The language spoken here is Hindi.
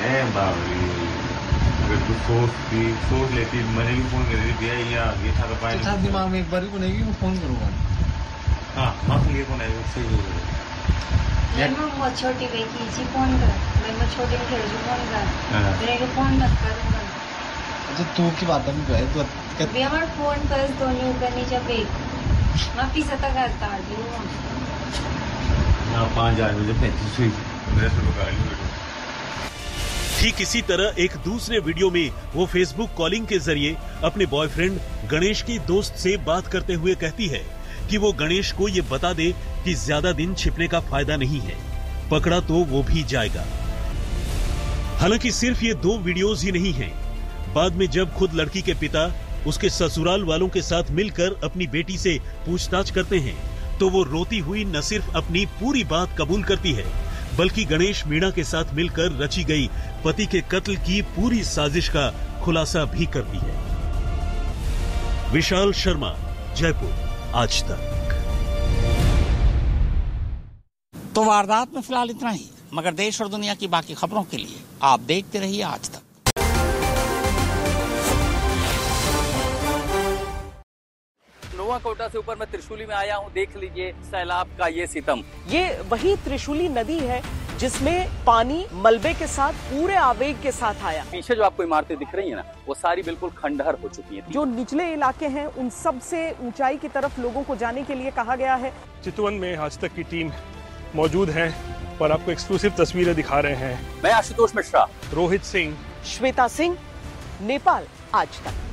अगर तू सोच लेती, मैंने भी फोन कर दिया, ये था तो पाए दिमाग में एक बार भी बनेगी, मैं फोन करूँगा। हाँ ये फोन आएगा, सही मैं बहुत छोटी बेटी जी फोन कर, मैं छोटे खेल जी फोन कर, मेरे फोन मत करूँगा। अच्छा तू की बात नहीं करे तू भी हमारे फोन पर तो न्यू करनी चाहिए, मैं पीछे तक करता हूँ ना 5,000 मुझे 35 हुई मेरे से तो गाली हुई। ठीक इसी तरह एक दूसरे वीडियो में वो फेसबुक कॉलिंग के जरिए अपने बॉयफ्रेंड गणेश की दोस्त से बात करते हुए कहती है कि वो गणेश को ये बता दे कि ज्यादा दिन छिपने का फायदा नहीं है, पकड़ा तो वो भी जाएगा। हालांकि सिर्फ ये 2 वीडियोस ही नहीं हैं। बाद में जब खुद लड़की के पिता उसके ससुराल वालों के साथ मिलकर अपनी बेटी से पूछताछ करते हैं तो वो रोती हुई न सिर्फ अपनी पूरी बात कबूल करती है बल्कि गणेश मीणा के साथ मिलकर रची गई पति के कत्ल की पूरी साजिश का खुलासा भी करती है। विशाल शर्मा, जयपुर, आज तक। तो वारदात में फिलहाल इतना ही, मगर देश और दुनिया की बाकी खबरों के लिए आप देखते रहिए आज तक। नोआकोटा से ऊपर मैं त्रिशूली में आया हूँ, देख लीजिए सैलाब का ये सितम। ये वही त्रिशूली नदी है जिसमें पानी मलबे के साथ पूरे आवेग के साथ आया। पीछे जो आपको इमारतें दिख रही है ना, वो सारी बिल्कुल खंडहर हो चुकी है। जो निचले इलाके हैं उन सब से ऊंचाई की तरफ लोगों को जाने के लिए कहा गया है। चितवन में आज तक की टीम मौजूद है और आपको एक्सक्लूसिव तस्वीरें दिखा रहे हैं। मैं आशुतोष मिश्रा, रोहित सिंह, श्वेता सिंह, नेपाल आज तक।